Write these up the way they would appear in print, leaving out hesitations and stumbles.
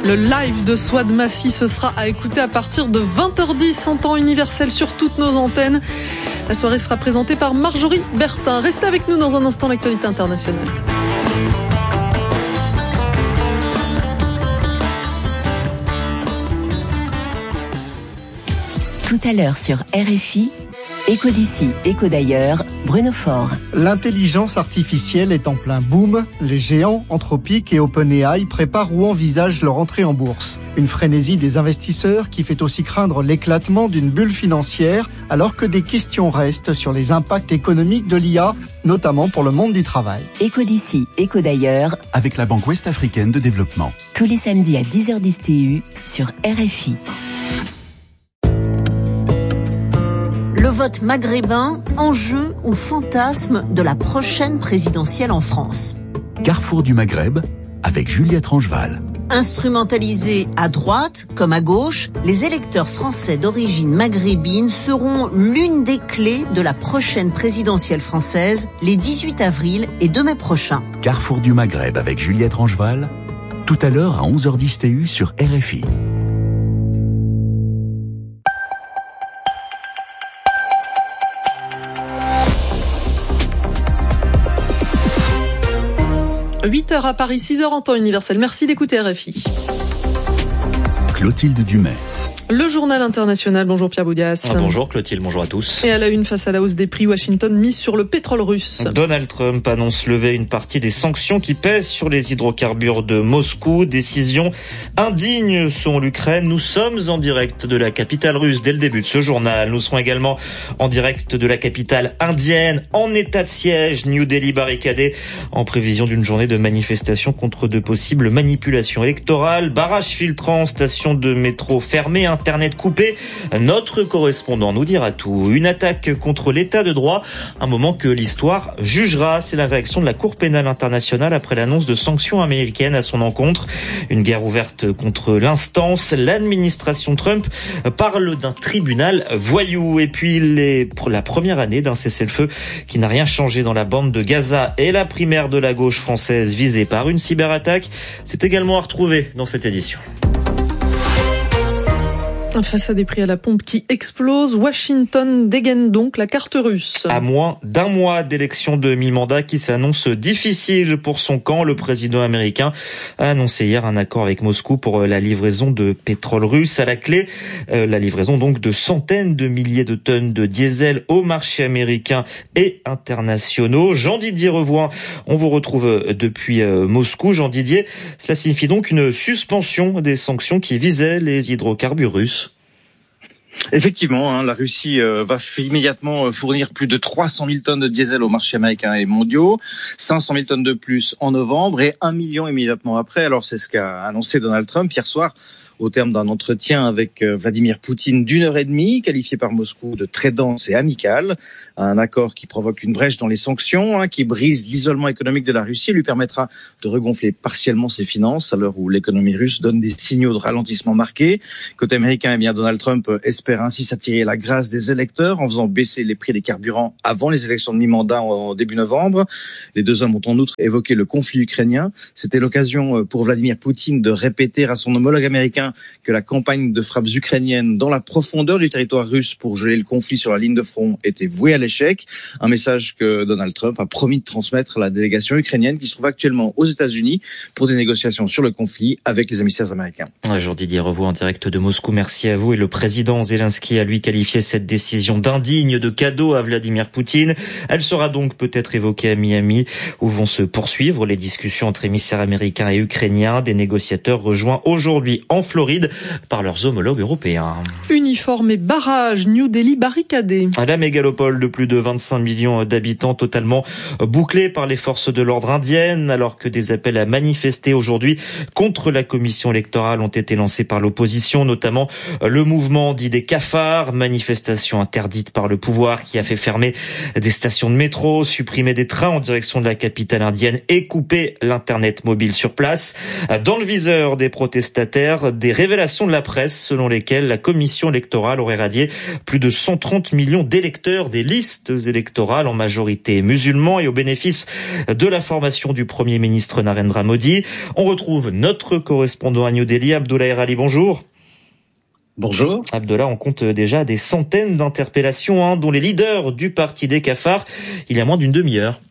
Le live de Souad Massi, ce sera à écouter à partir de 20h10 en temps universel sur toutes nos antennes. La soirée sera présentée par Marjorie Bertin. Restez avec nous dans un instant, l'actualité internationale. Tout à l'heure sur RFI, Écho d'ici, écho d'ailleurs, Bruno Faure. L'intelligence artificielle est en plein boom. Les géants Anthropic et OpenAI préparent ou envisagent leur entrée en bourse. Une frénésie des investisseurs qui fait aussi craindre l'éclatement d'une bulle financière, alors que des questions restent sur les impacts économiques de l'IA, notamment pour le monde du travail. Écho d'ici, écho d'ailleurs, avec la Banque Ouest-Africaine de Développement. Tous les samedis à 10h10 TU sur RFI. Le vote maghrébin, enjeu ou fantasme de la prochaine présidentielle en France. Carrefour du Maghreb, avec Juliette Rangeval. Instrumentalisés à droite comme à gauche, les électeurs français d'origine maghrébine seront l'une des clés de la prochaine présidentielle française, les 18 avril et 2 mai prochains. Carrefour du Maghreb avec Juliette Rangeval, tout à l'heure à 11h10 TU sur RFI. – 8h à Paris, 6h en temps universel. Merci d'écouter RFI. Clotilde Dumais. Le journal international. Bonjour Pierre Boudias. Bonjour Clotilde, bonjour à tous. Et à la une, face à la hausse des prix, Washington mise sur le pétrole russe. Donald Trump annonce lever une partie des sanctions qui pèsent sur les hydrocarbures de Moscou. Décision indigne selon l'Ukraine. Nous sommes en direct de la capitale russe dès le début de ce journal. Nous serons également en direct de la capitale indienne, en état de siège, New Delhi barricadée, en prévision d'une journée de manifestation contre de possibles manipulations électorales. Barrages filtrants, stations de métro fermées, Internet coupé. Notre correspondant nous dira tout. Une attaque contre l'état de droit, un moment que l'histoire jugera. C'est la réaction de la Cour pénale internationale après l'annonce de sanctions américaines à son encontre. Une guerre ouverte contre l'instance. L'administration Trump parle d'un tribunal voyou. Et puis la première année d'un cessez-le-feu qui n'a rien changé dans la bande de Gaza et la primaire de la gauche française visée par une cyberattaque. C'est également à retrouver dans cette édition. Face à des prix à la pompe qui explosent, Washington dégaine donc la carte russe. À moins d'un mois d'élection de mi-mandat qui s'annonce difficile pour son camp, le président américain a annoncé hier un accord avec Moscou pour la livraison de pétrole russe. À la clé, la livraison donc de centaines de milliers de tonnes de diesel au marché américain et internationaux. Jean-Didier Revoin, on vous retrouve depuis Moscou. Jean-Didier, cela signifie donc une suspension des sanctions qui visaient les hydrocarbures russes. Effectivement, la Russie va immédiatement fournir plus de 300 000 tonnes de diesel au marché américain et mondiaux, 500 000 tonnes de plus en novembre et 1 million immédiatement après. Alors c'est ce qu'a annoncé Donald Trump hier soir au terme d'un entretien avec Vladimir Poutine d'1h30, qualifié par Moscou de très dense et amical. Un accord qui provoque une brèche dans les sanctions, qui brise l'isolement économique de la Russie, lui permettra de regonfler partiellement ses finances à l'heure où l'économie russe donne des signaux de ralentissement marqués. Côté américain, Donald Trump espère ainsi s'attirer la grâce des électeurs en faisant baisser les prix des carburants avant les élections de mi-mandat en début novembre. Les deux hommes ont en outre évoqué le conflit ukrainien. C'était l'occasion pour Vladimir Poutine de répéter à son homologue américain que la campagne de frappes ukrainiennes dans la profondeur du territoire russe pour geler le conflit sur la ligne de front était vouée à l'échec. Un message que Donald Trump a promis de transmettre à la délégation ukrainienne qui se trouve actuellement aux États-Unis pour des négociations sur le conflit avec les émissaires américains. Jean-Didier Revoux en direct de Moscou. Merci à vous. Et le président Zelensky a lui qualifié cette décision d'indigne de cadeau à Vladimir Poutine. Elle sera donc peut-être évoquée à Miami où vont se poursuivre les discussions entre émissaires américains et ukrainiens. Des négociateurs rejoints aujourd'hui en Floride par leurs homologues européens. Uniforme et barrage, New Delhi barricadé. La mégalopole de plus de 25 millions d'habitants totalement bouclée par les forces de l'ordre indiennes, alors que des appels à manifester aujourd'hui contre la commission électorale ont été lancés par l'opposition, notamment le mouvement dit des cafards, manifestation interdite par le pouvoir qui a fait fermer des stations de métro, supprimer des trains en direction de la capitale indienne et couper l'internet mobile sur place. Dans le viseur des protestataires, des révélations de la presse selon lesquelles la commission électorale électorale aurait radié plus de 130 millions d'électeurs des listes électorales, en majorité musulmans, et au bénéfice de la formation du Premier ministre Narendra Modi. On retrouve notre correspondant à New Delhi, Abdoulaye Ali. Bonjour. Bonjour. Abdullah, on compte déjà des centaines d'interpellations, dont les leaders du parti des cafards, il y a moins d'une demi-heure.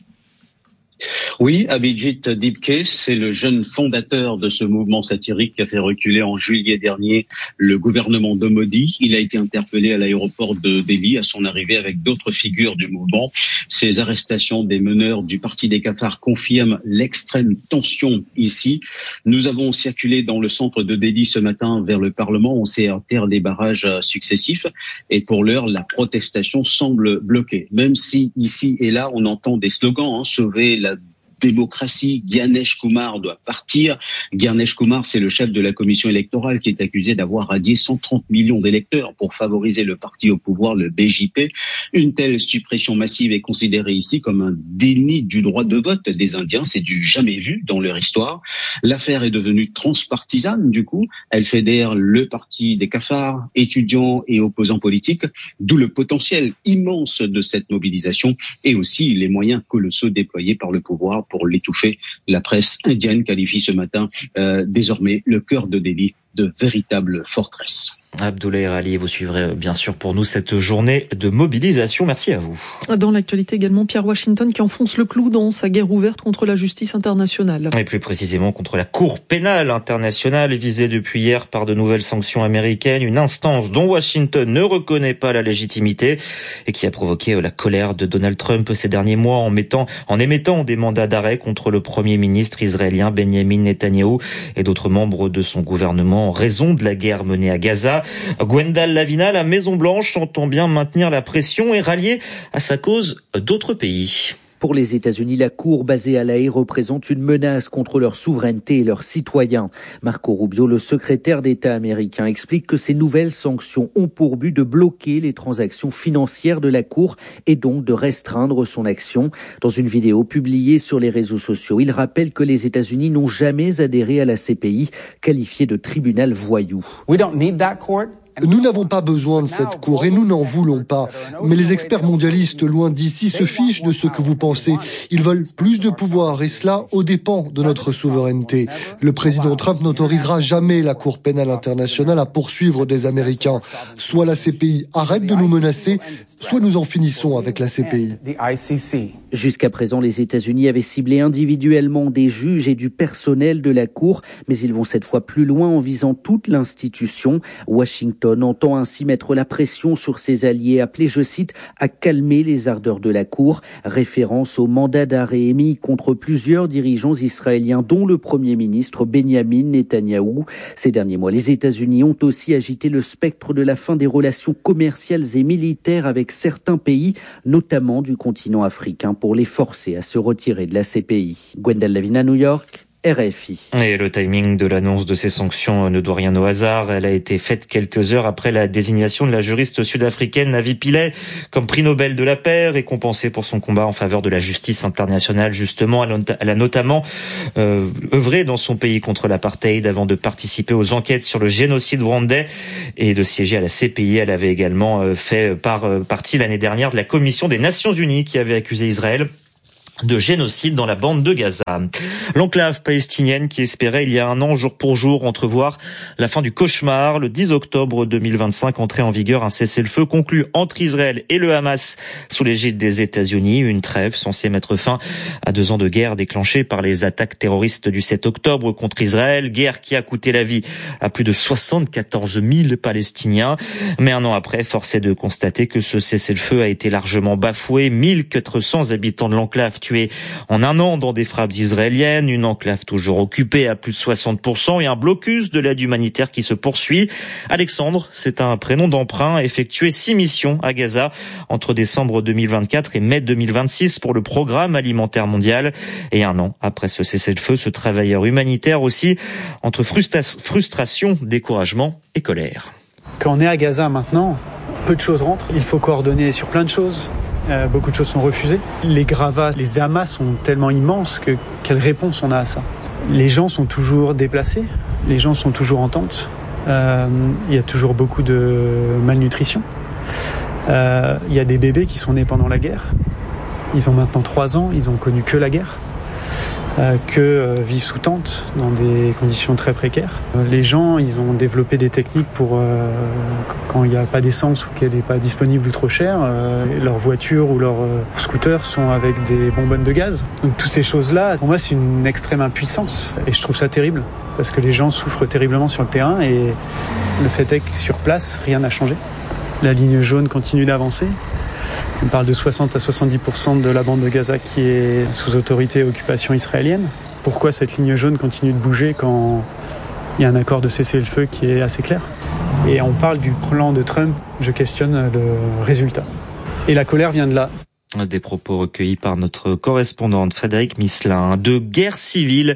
Oui, Abhijit Dibke, c'est le jeune fondateur de ce mouvement satirique qui a fait reculer en juillet dernier le gouvernement de Modi. Il a été interpellé à l'aéroport de Delhi à son arrivée avec d'autres figures du mouvement. Ces arrestations des meneurs du parti des cafards confirment l'extrême tension ici. Nous avons circulé dans le centre de Delhi ce matin vers le Parlement. On s'est heurté à des barrages successifs et pour l'heure, la protestation semble bloquée. Même si ici et là, on entend des slogans, sauver la démocratie, Gyanesh Kumar doit partir. Gyanesh Kumar, c'est le chef de la commission électorale qui est accusé d'avoir radié 130 millions d'électeurs pour favoriser le parti au pouvoir, le BJP. Une telle suppression massive est considérée ici comme un déni du droit de vote des Indiens. C'est du jamais vu dans leur histoire. L'affaire est devenue transpartisane, du coup. Elle fédère le parti des cafards, étudiants et opposants politiques, d'où le potentiel immense de cette mobilisation et aussi les moyens colossaux déployés par le pouvoir pour l'étouffer. La presse indienne qualifie ce matin désormais le cœur de Delhi de véritable forteresse. Abdoulaye Ali, vous suivrez bien sûr pour nous cette journée de mobilisation. Merci à vous. Dans l'actualité également, Pierre Washington qui enfonce le clou dans sa guerre ouverte contre la justice internationale. Et plus précisément contre la Cour pénale internationale, visée depuis hier par de nouvelles sanctions américaines, une instance dont Washington ne reconnaît pas la légitimité et qui a provoqué la colère de Donald Trump ces derniers mois en émettant des mandats d'arrêt contre le Premier ministre israélien Benjamin Netanyahou et d'autres membres de son gouvernement en raison de la guerre menée à Gaza. Gwendal Lavina, la Maison-Blanche, entend bien maintenir la pression et rallier à sa cause d'autres pays. Pour les États-Unis, la Cour basée à La Haye représente une menace contre leur souveraineté et leurs citoyens. Marco Rubio, le secrétaire d'État américain, explique que ces nouvelles sanctions ont pour but de bloquer les transactions financières de la Cour et donc de restreindre son action. Dans une vidéo publiée sur les réseaux sociaux, il rappelle que les États-Unis n'ont jamais adhéré à la CPI, qualifiée de tribunal voyou. Nous n'avons pas besoin de cette cour et nous n'en voulons pas. Mais les experts mondialistes loin d'ici se fichent de ce que vous pensez. Ils veulent plus de pouvoir et cela aux dépens de notre souveraineté. Le président Trump n'autorisera jamais la Cour pénale internationale à poursuivre des Américains. Soit la CPI arrête de nous menacer, soit nous en finissons avec la CPI. Jusqu'à présent, les États-Unis avaient ciblé individuellement des juges et du personnel de la Cour, mais ils vont cette fois plus loin en visant toute l'institution. Washington entend ainsi mettre la pression sur ses alliés, appelés, je cite, à calmer les ardeurs de la Cour. Référence au mandat d'arrêt émis contre plusieurs dirigeants israéliens, dont le Premier ministre Benjamin Netanyahou. Ces derniers mois, les États-Unis ont aussi agité le spectre de la fin des relations commerciales et militaires avec certains pays, notamment du continent africain, pour les forcer à se retirer de la CPI. Gwendal Lavina, New York. RFI. Et le timing de l'annonce de ces sanctions ne doit rien au hasard. Elle a été faite quelques heures après la désignation de la juriste sud-africaine Navi Pillay comme prix Nobel de la paix, récompensée pour son combat en faveur de la justice internationale. Justement, elle a notamment œuvré dans son pays contre l'apartheid avant de participer aux enquêtes sur le génocide rwandais et de siéger à la CPI. Elle avait également fait partie l'année dernière de la commission des Nations Unies qui avait accusé Israël de génocide dans la bande de Gaza. L'enclave palestinienne qui espérait il y a un an, jour pour jour, entrevoir la fin du cauchemar. Le 10 octobre 2025, entrait en vigueur un cessez-le-feu conclu entre Israël et le Hamas sous l'égide des États-Unis. Une trêve censée mettre fin à 2 ans de guerre déclenchée par les attaques terroristes du 7 octobre contre Israël. Guerre qui a coûté la vie à plus de 74 000 Palestiniens. Mais un an après, force est de constater que ce cessez-le-feu a été largement bafoué. 1400 habitants de l'enclave tués en un an dans des frappes israéliennes, une enclave toujours occupée à plus de 60% et un blocus de l'aide humanitaire qui se poursuit. Alexandre, c'est un prénom d'emprunt, a effectué 6 missions à Gaza entre décembre 2024 et mai 2026 pour le Programme alimentaire mondial. Et un an après ce cessez-le-feu, ce travailleur humanitaire aussi entre frustration, découragement et colère. Quand on est à Gaza maintenant, peu de choses rentrent, il faut coordonner sur plein de choses. Beaucoup de choses sont refusées. Les gravats, les amas sont tellement immenses que quelle réponse on a à ça ? Les gens sont toujours déplacés, les gens sont toujours en tente. Il y a toujours beaucoup de malnutrition. Il y a des bébés qui sont nés pendant la guerre. Ils ont maintenant 3 ans, ils ont connu que la guerre. Vivent sous tente dans des conditions très précaires. Les gens, ils ont développé des techniques pour quand il n'y a pas d'essence ou qu'elle n'est pas disponible ou trop chère, leurs voitures ou leurs scooters sont avec des bonbonnes de gaz. Donc toutes ces choses-là, pour moi, c'est une extrême impuissance et je trouve ça terrible parce que les gens souffrent terriblement sur le terrain et le fait est que sur place, rien n'a changé. La ligne jaune continue d'avancer. On parle de 60 à 70% de la bande de Gaza qui est sous autorité et occupation israélienne. Pourquoi cette ligne jaune continue de bouger quand il y a un accord de cessez-le-feu qui est assez clair ? Et on parle du plan de Trump, je questionne le résultat. Et la colère vient de là. Des propos recueillis par notre correspondante Frédéric Misselin. De guerre civile,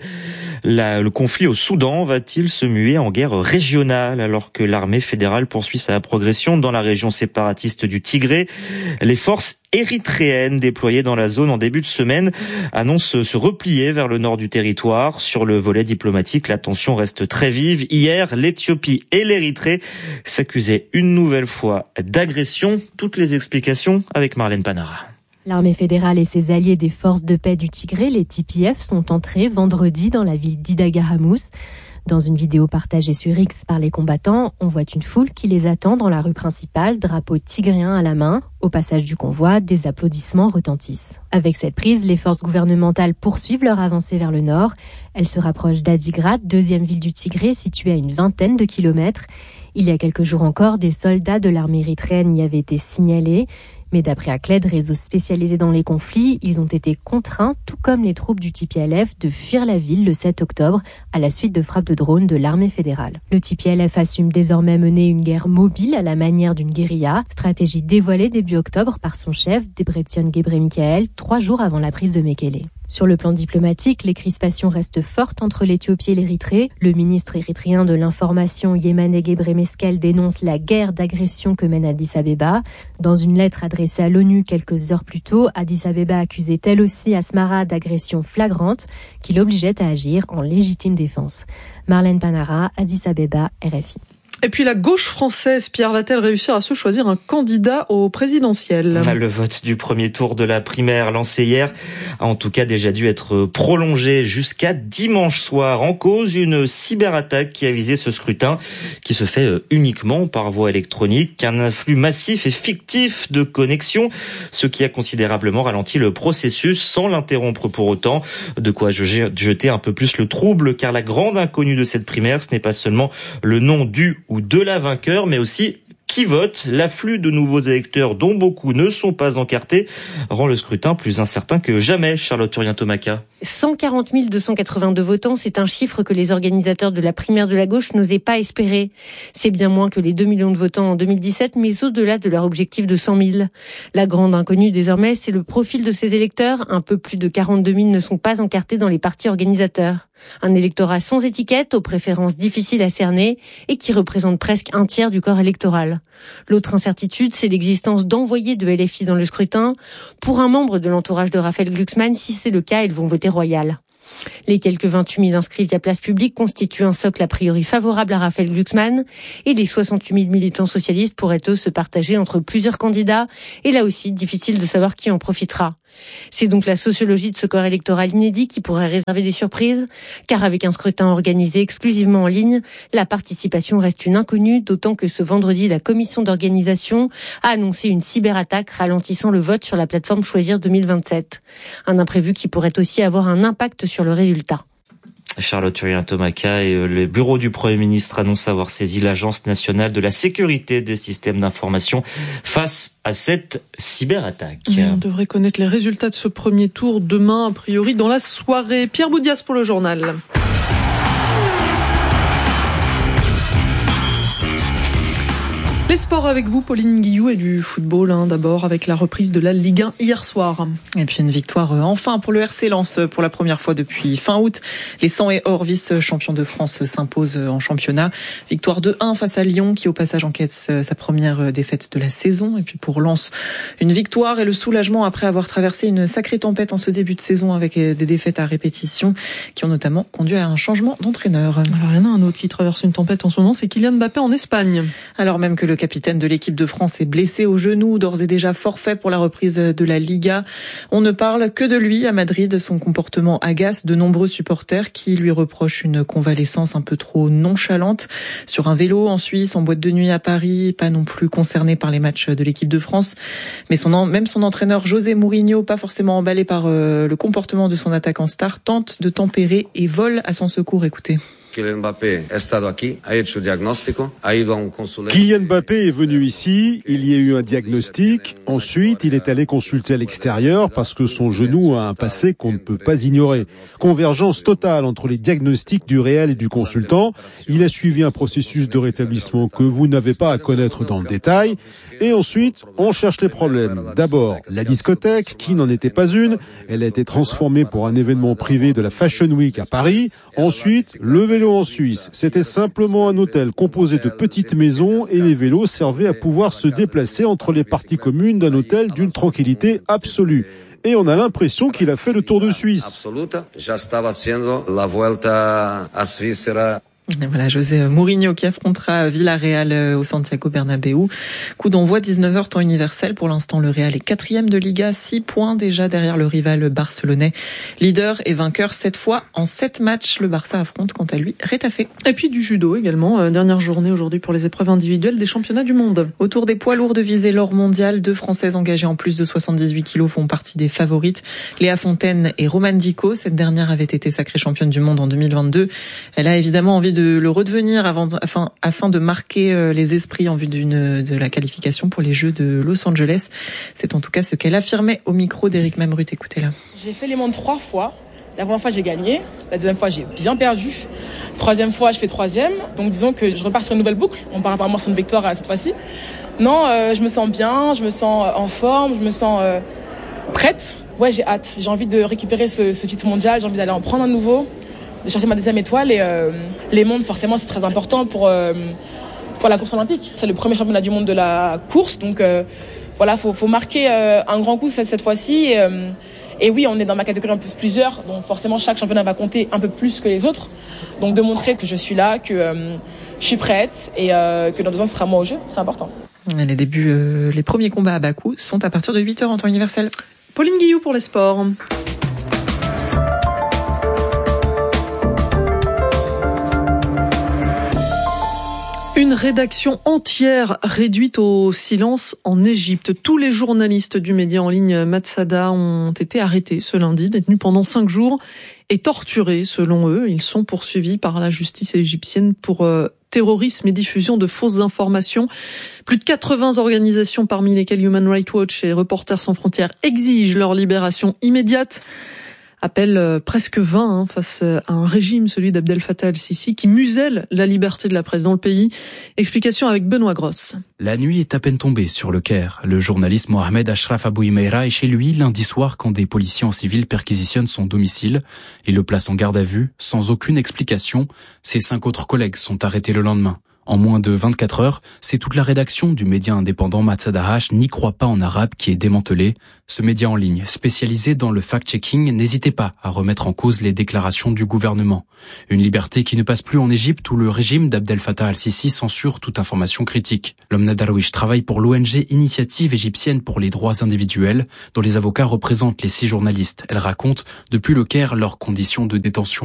le conflit au Soudan va-t-il se muer en guerre régionale alors que l'armée fédérale poursuit sa progression dans la région séparatiste du Tigré? Les forces érythréennes déployées dans la zone en début de semaine annoncent se replier vers le nord du territoire. Sur le volet diplomatique, la tension reste très vive. Hier, l'Éthiopie et l'Érythrée s'accusaient une nouvelle fois d'agression. Toutes les explications avec Marlène Panara. L'armée fédérale et ses alliés des forces de paix du Tigré, les TPF, sont entrés vendredi dans la ville d'Idagahamous. Dans une vidéo partagée sur X par les combattants, on voit une foule qui les attend dans la rue principale, drapeau tigréen à la main. Au passage du convoi, des applaudissements retentissent. Avec cette prise, les forces gouvernementales poursuivent leur avancée vers le nord. Elles se rapprochent d'Adigrat, deuxième ville du Tigré, située à une vingtaine de kilomètres. Il y a quelques jours encore, des soldats de l'armée érythréenne y avaient été signalés. Mais d'après Acled, réseau spécialisé dans les conflits, ils ont été contraints, tout comme les troupes du TPLF, de fuir la ville le 7 octobre à la suite de frappes de drones de l'armée fédérale. Le TPLF assume désormais mener une guerre mobile à la manière d'une guérilla, stratégie dévoilée début octobre par son chef, Debretsion Gebremichael, 3 jours avant la prise de Mekele. Sur le plan diplomatique, les crispations restent fortes entre l'Éthiopie et l'Érythrée. Le ministre érythréen de l'information Yemane Gebremeskel dénonce la guerre d'agression que mène Addis Abeba. Dans une lettre adressée à l'ONU quelques heures plus tôt, Addis Abeba accusait elle aussi Asmara d'agression flagrante qui l'obligeait à agir en légitime défense. Marlène Panara, Addis Abeba, RFI. Et puis la gauche française, Pierre, va-t-elle réussir à se choisir un candidat au présidentiel ? Le vote du premier tour de la primaire lancé hier a en tout cas déjà dû être prolongé jusqu'à dimanche soir. En cause, une cyberattaque qui a visé ce scrutin qui se fait uniquement par voie électronique. Un afflux massif et fictif de connexions, ce qui a considérablement ralenti le processus sans l'interrompre pour autant. De quoi jeter un peu plus le trouble, car la grande inconnue de cette primaire, ce n'est pas seulement le nom du ou de la vainqueur, mais aussi qui vote. L'afflux de nouveaux électeurs, dont beaucoup ne sont pas encartés, rend le scrutin plus incertain que jamais. Charlotte Turien-Tomaka. 140 282 votants, c'est un chiffre que les organisateurs de la primaire de la gauche n'osaient pas espérer. C'est bien moins que les 2 millions de votants en 2017, mais au-delà de leur objectif de 100 000. La grande inconnue désormais, c'est le profil de ces électeurs. Un peu plus de 42 000 ne sont pas encartés dans les partis organisateurs. Un électorat sans étiquette, aux préférences difficiles à cerner et qui représente presque un tiers du corps électoral. L'autre incertitude, c'est l'existence d'envoyés de LFI dans le scrutin. Pour un membre de l'entourage de Raphaël Glucksmann, si c'est le cas, ils vont voter royal. Les quelques 28 000 inscrits via place publique constituent un socle a priori favorable à Raphaël Glucksmann et les 68 000 militants socialistes pourraient eux se partager entre plusieurs candidats et là aussi difficile de savoir qui en profitera. C'est donc la sociologie de ce corps électoral inédit qui pourrait réserver des surprises, car avec un scrutin organisé exclusivement en ligne, la participation reste une inconnue, d'autant que ce vendredi, la commission d'organisation a annoncé une cyberattaque ralentissant le vote sur la plateforme Choisir 2027. Un imprévu qui pourrait aussi avoir un impact sur le résultat. Charlotte Turien-Tomaka et le bureau du Premier ministre annoncent avoir saisi l'Agence nationale de la sécurité des systèmes d'information face à cette cyberattaque. On devrait connaître les résultats de ce premier tour demain, a priori dans la soirée. Pierre Boudias pour le journal. Les sports avec vous, Pauline Guillou, et du football, d'abord avec la reprise de la Ligue 1 hier soir. Et puis une victoire enfin pour le RC Lens pour la première fois depuis fin août. Les 100 et or vice-champions de France s'imposent en championnat. Victoire 2-1 face à Lyon qui au passage encaisse sa première défaite de la saison. Et puis pour Lens, une victoire et le soulagement après avoir traversé une sacrée tempête en ce début de saison avec des défaites à répétition qui ont notamment conduit à un changement d'entraîneur. Alors il y en a un autre qui traverse une tempête en ce moment, c'est Kylian Mbappé en Espagne. Alors même que le capitaine de l'équipe de France est blessé au genou, d'ores et déjà forfait pour la reprise de la Liga. On ne parle que de lui à Madrid. Son comportement agace de nombreux supporters qui lui reprochent une convalescence un peu trop nonchalante. Sur un vélo en Suisse, en boîte de nuit à Paris, pas non plus concerné par les matchs de l'équipe de France. Mais même son entraîneur José Mourinho, pas forcément emballé par le comportement de son attaquant star, tente de tempérer et vole à son secours. Écoutez. Kylian Mbappé est venu ici, il y a eu un diagnostic, ensuite il est allé consulter à l'extérieur parce que son genou a un passé qu'on ne peut pas ignorer. Convergence totale entre les diagnostics du réel et du consultant, il a suivi un processus de rétablissement que vous n'avez pas à connaître dans le détail, et ensuite on cherche les problèmes. D'abord, la discothèque, qui n'en était pas une, elle a été transformée pour un événement privé de la Fashion Week à Paris, ensuite le vélo en Suisse, c'était simplement un hôtel composé de petites maisons et les vélos servaient à pouvoir se déplacer entre les parties communes d'un hôtel d'une tranquillité absolue. Et on a l'impression qu'il a fait le tour de Suisse. Et voilà, José Mourinho qui affrontera Villarreal au Santiago Bernabéu. Coup d'envoi 19h temps universel. Pour l'instant, le Real est 4e de Liga, 6 points déjà derrière le rival barcelonais. Leader et vainqueur 7 fois en 7 matchs. Le Barça affronte quant à lui Retafe. Et puis du judo également. Dernière journée aujourd'hui pour les épreuves individuelles des championnats du monde. Autour des poids lourds de visée l'or mondial, 2 Françaises engagées en plus de 78 kilos font partie des favorites. Léa Fontaine et Romane Dico. Cette dernière avait été sacrée championne du monde en 2022. Elle a évidemment envie de le redevenir afin de marquer les esprits en vue de la qualification pour les Jeux de Los Angeles. C'est en tout cas ce qu'elle affirmait au micro d'Éric Mamrut. Écoutez-la. J'ai fait les mondes 3 fois. La première fois, j'ai gagné. La deuxième fois, j'ai bien perdu. Troisième fois, je fais 3e. Donc disons que je repars sur une nouvelle boucle. On part apparemment sur une victoire cette fois-ci. Non, je me sens bien, je me sens en forme, je me sens prête. Ouais, j'ai hâte. J'ai envie de récupérer ce titre mondial. J'ai envie d'aller en prendre un nouveau, de chercher ma 2e étoile. Et les mondes, forcément, c'est très important pour la course olympique. C'est le premier championnat du monde de la course. Donc voilà, faut marquer un grand coup cette fois-ci. Et oui, on est dans ma catégorie en plus plusieurs. Donc forcément, chaque championnat va compter un peu plus que les autres. Donc de montrer que je suis là, que je suis prête et que dans 2 ans, ce sera moi au jeu. C'est important. Les premiers combats à Bakou sont à partir de 8h en temps universel. Pauline Guillou pour les sports. Une rédaction entière réduite au silence en Égypte. Tous les journalistes du média en ligne Matsada ont été arrêtés ce lundi, détenus pendant 5 jours et torturés selon eux. Ils sont poursuivis par la justice égyptienne pour terrorisme et diffusion de fausses informations. Plus de 80 organisations, parmi lesquelles Human Rights Watch et Reporters sans frontières, exigent leur libération immédiate. Appel presque vain face à un régime, celui d'Abdel Fattah el-Sisi, qui muselle la liberté de la presse dans le pays. Explication avec Benoît Grosse. La nuit est à peine tombée sur le Caire. Le journaliste Mohamed Ashraf Abou Imeira est chez lui lundi soir quand des policiers en civil perquisitionnent son domicile et le placent en garde à vue sans aucune explication. Ses 5 autres collègues sont arrêtés le lendemain. En moins de 24 heures, c'est toute la rédaction du média indépendant Matsada H n'y croit pas en arabe qui est démantelée. Ce média en ligne, spécialisé dans le fact-checking, n'hésitait pas à remettre en cause les déclarations du gouvernement. Une liberté qui ne passe plus en Égypte où le régime d'Abdel Fattah al-Sisi censure toute information critique. L'homme Darwish travaille pour l'ONG Initiative égyptienne pour les droits individuels, dont les avocats représentent les 6 journalistes. Elle raconte, depuis le Caire, leurs conditions de détention.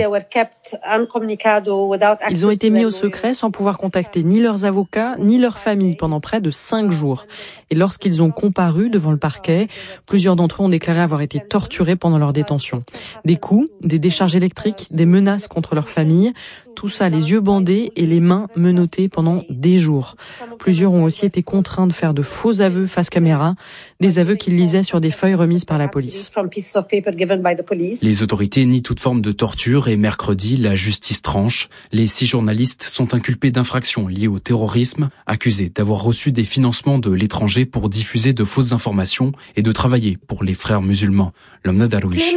Ils ont été mis au secret sans pouvoir contacter ni leurs avocats, ni leurs familles pendant près de 5 jours. Et lorsqu'ils ont comparu devant le parquet, plusieurs d'entre eux ont déclaré avoir été torturés pendant leur détention. Des coups, des décharges électriques, des menaces contre leurs familles, tout ça les yeux bandés et les mains menottées pendant des jours. Plusieurs ont aussi été contraints de faire de faux aveux face caméra, des aveux qu'ils lisaient sur des feuilles remises par la police. Les autorités nient toute forme de torture et mercredi, la justice tranche. Les 6 journalistes sont inculpés d'infraction accusations liées au terrorisme, accusé d'avoir reçu des financements de l'étranger pour diffuser de fausses informations et de travailler pour les frères musulmans. L'Omna Darwish.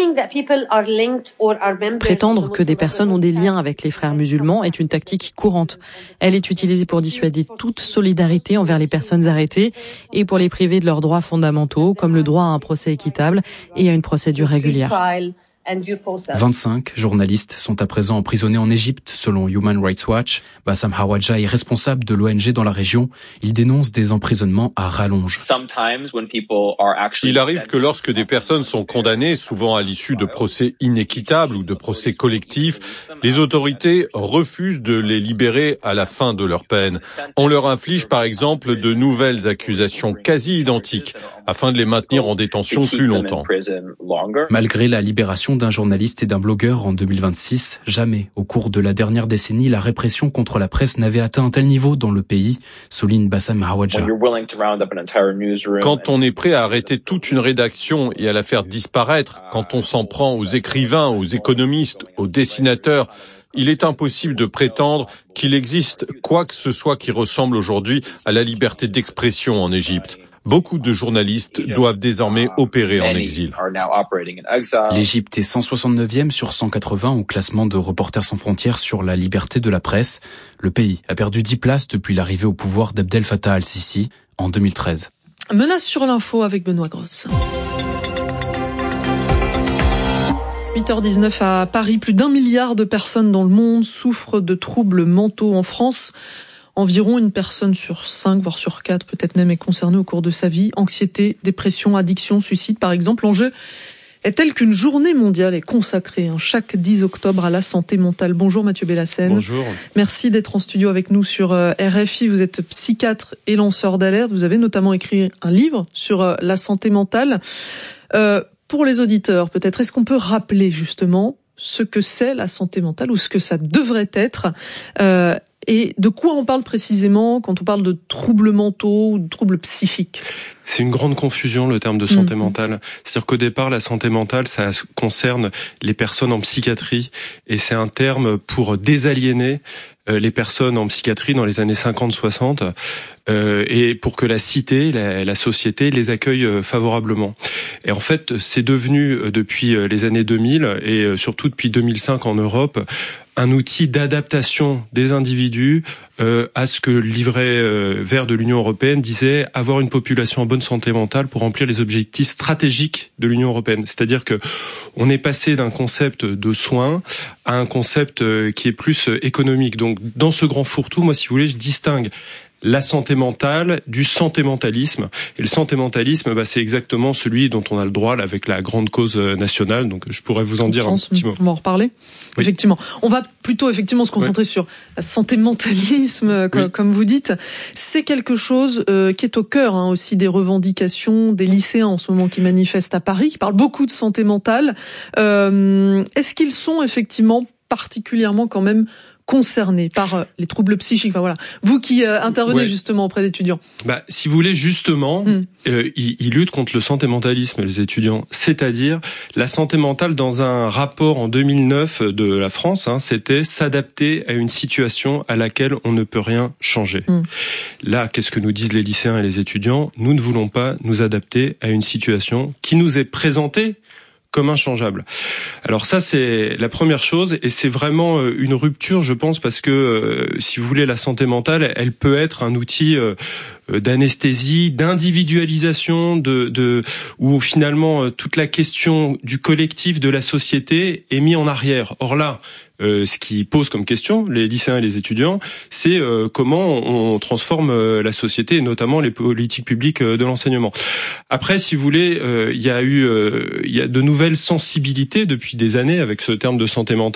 Prétendre que des personnes ont des liens avec les frères musulmans est une tactique courante. Elle est utilisée pour dissuader toute solidarité envers les personnes arrêtées et pour les priver de leurs droits fondamentaux, comme le droit à un procès équitable et à une procédure régulière. 25 journalistes sont à présent emprisonnés en Égypte, selon Human Rights Watch. Bassam Hawadja est responsable de l'ONG dans la région. Il dénonce des emprisonnements à rallonge. Il arrive que lorsque des personnes sont condamnées, souvent à l'issue de procès inéquitables ou de procès collectifs, les autorités refusent de les libérer à la fin de leur peine. On leur inflige par exemple de nouvelles accusations quasi identiques afin de les maintenir en détention plus longtemps. Malgré la libération d'un journaliste et d'un blogueur en 2026, jamais au cours de la dernière décennie, la répression contre la presse n'avait atteint un tel niveau dans le pays, souligne Bassam Hawadja. Quand on est prêt à arrêter toute une rédaction et à la faire disparaître, quand on s'en prend aux écrivains, aux économistes, aux dessinateurs, il est impossible de prétendre qu'il existe quoi que ce soit qui ressemble aujourd'hui à la liberté d'expression en Égypte. Beaucoup de journalistes doivent désormais opérer en exil. L'Égypte est 169e sur 180 au classement de Reporters sans frontières sur la liberté de la presse. Le pays a perdu 10 places depuis l'arrivée au pouvoir d'Abdel Fattah al-Sisi en 2013. Menace sur l'info avec Benoît Grosse. 8h19 à Paris, plus d'1 milliard de personnes dans le monde souffrent de troubles mentaux. En France, environ une personne sur 5, voire sur 4, peut-être même, est concernée au cours de sa vie. Anxiété, dépression, addiction, suicide, par exemple. L'enjeu est tel qu'une journée mondiale est consacrée chaque 10 octobre à la santé mentale. Bonjour Mathieu Bellassène. Bonjour. Merci d'être en studio avec nous sur RFI. Vous êtes psychiatre et lanceur d'alerte. Vous avez notamment écrit un livre sur la santé mentale. Pour les auditeurs, peut-être, est-ce qu'on peut rappeler justement ce que c'est la santé mentale ou ce que ça devrait être et de quoi on parle précisément quand on parle de troubles mentaux ou de troubles psychiques? C'est une grande confusion, le terme de santé mentale. C'est-à-dire qu'au départ, la santé mentale, ça concerne les personnes en psychiatrie et c'est un terme pour désaliéner les personnes en psychiatrie dans les années 50-60 et pour que la cité, la société les accueille favorablement. Et en fait, c'est devenu depuis les années 2000 et surtout depuis 2005 en Europe un outil d'adaptation des individus à ce que le livret vert de l'Union européenne disait, avoir une population en bonne santé mentale pour remplir les objectifs stratégiques de l'Union européenne. C'est-à-dire que on est passé d'un concept de soins à un concept qui est plus économique. Donc dans ce grand fourre-tout, moi si vous voulez, je distingue la santé mentale du santémentalisme. Et le santémentalisme, c'est exactement celui dont on a le droit là, avec la grande cause nationale. Donc je pourrais vous en dire un petit mot. On va en reparler. Oui. Effectivement. On va plutôt se concentrer sur la santémentalisme, comme vous dites. C'est quelque chose qui est au cœur aussi des revendications des lycéens en ce moment qui manifestent à Paris, qui parlent beaucoup de santé mentale. Est-ce qu'ils sont effectivement particulièrement quand même concernés par les troubles psychiques? Enfin, voilà. Vous qui intervenez justement auprès d'étudiants. Si vous voulez, justement, ils luttent contre le santémentalisme, les étudiants. C'est-à-dire, la santé mentale, dans un rapport en 2009 de la France, c'était s'adapter à une situation à laquelle on ne peut rien changer. Là, qu'est-ce que nous disent les lycéens et les étudiants? Nous ne voulons pas nous adapter à une situation qui nous est présentée comme inchangeable. Alors ça, c'est la première chose, et c'est vraiment une rupture, je pense, parce que, si vous voulez, la santé mentale, elle peut être un outil d'anesthésie, d'individualisation, où finalement toute la question du collectif, de la société est mise en arrière. Or là, ce qui pose comme question les lycéens et les étudiants, c'est comment on transforme la société et notamment les politiques publiques de l'enseignement. Après, si vous voulez, il y a de nouvelles sensibilités depuis des années avec ce terme de santé mentale.